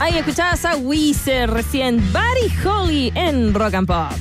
Ahí escuchabas a Weezer recién, Buddy Holly en Rock and Pop.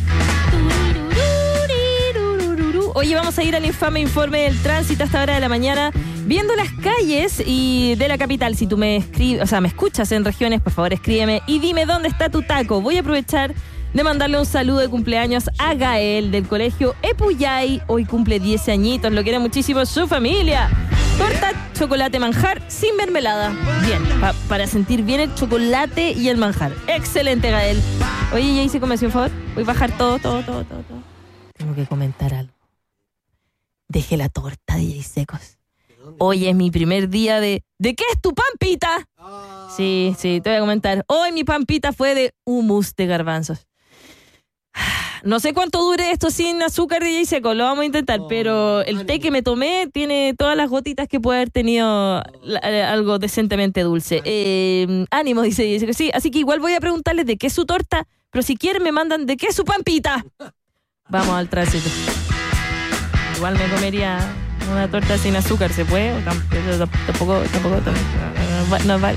Oye, vamos a ir al infame informe del tránsito a esta hora de la mañana, viendo las calles y de la capital. Si tú me escuchas en regiones, por favor escríbeme y dime dónde está tu taco. Voy a aprovechar de mandarle un saludo de cumpleaños a Gael del colegio Epuyay. Hoy cumple 10 añitos, lo quiere muchísimo su familia. Torta, chocolate, manjar, sin mermelada. Bien, para sentir bien el chocolate y el manjar. Excelente, Gael. Oye, ya hice comercio, por favor. Voy a bajar todo. Tengo que comentar algo. Dejé la torta de Secos. Hoy es mi primer día de... ¿De qué es tu pampita? Sí, te voy a comentar. Hoy mi pampita fue de hummus de garbanzos. No sé cuánto dure esto sin azúcar de Seco, lo vamos a intentar, pero el té que me tomé tiene todas las gotitas que puede haber tenido algo decentemente dulce. Ánimo, dice Seco. Sí, así que igual voy a preguntarles de qué es su torta, pero si quieren me mandan de qué es su pampita. Vamos al tránsito. Igual me comería una torta sin azúcar, ¿se puede? Tampoco. No vale.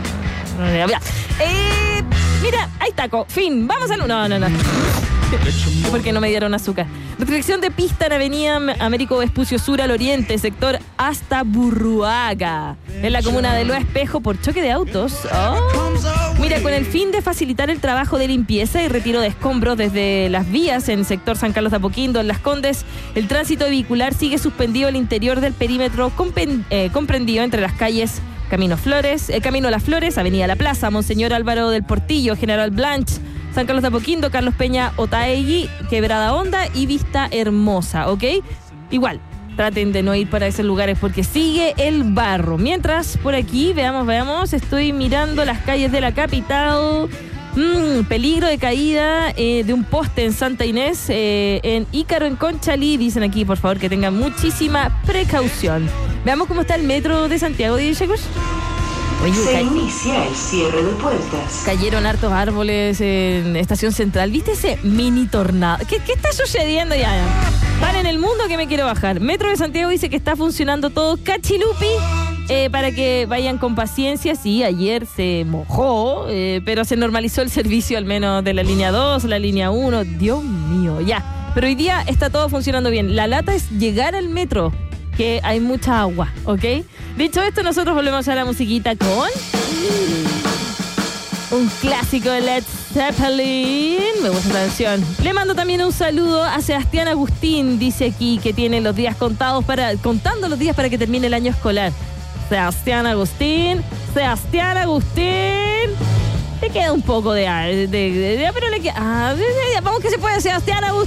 Mira, hay taco. Fin. Vamos al... No. Porque no me dieron azúcar. Restricción de pista en Avenida Américo Vespucio Sur al oriente, sector hasta Burruaga, en la comuna de Loa Espejo, por choque de autos. Mira, con el fin de facilitar el trabajo de limpieza y retiro de escombros desde las vías en el sector San Carlos de Apoquindo, en Las Condes, el tránsito vehicular sigue suspendido al interior del perímetro comprendido entre las calles Camino Las Flores, Avenida La Plaza, Monseñor Álvaro del Portillo, General Blanch, San Carlos de Apoquindo, Carlos Peña, Otaegui, Quebrada Honda y Vista Hermosa, ¿ok? Igual, traten de no ir para esos lugares porque sigue el barro. Mientras, por aquí, veamos, estoy mirando las calles de la capital. Peligro de caída de un poste en Santa Inés, en Ícaro, en Conchalí. Dicen aquí, por favor, que tengan muchísima precaución. Veamos cómo está el metro de Santiago, chicos. Se inicia el cierre de puertas. Cayeron hartos árboles en Estación Central. ¿Viste ese mini tornado? ¿Qué está sucediendo ya? Paren el mundo que me quiero bajar. Metro de Santiago dice que está funcionando todo cachilupi, para que vayan con paciencia. Sí, ayer se mojó, pero se normalizó el servicio al menos de la línea 2, la línea 1. Dios mío, ya. Pero hoy día está todo funcionando bien. La lata es llegar al metro, que hay mucha agua, ¿ok? Dicho esto, nosotros volvemos a la musiquita con un clásico de Led Zeppelin. Me gusta la canción. Le mando también un saludo a Sebastián Agustín. Dice aquí que tiene los días contando los días para que termine el año escolar. Sebastián Agustín. Le queda un poco de pero le queda... vamos que se puede, Sebastián Agustín.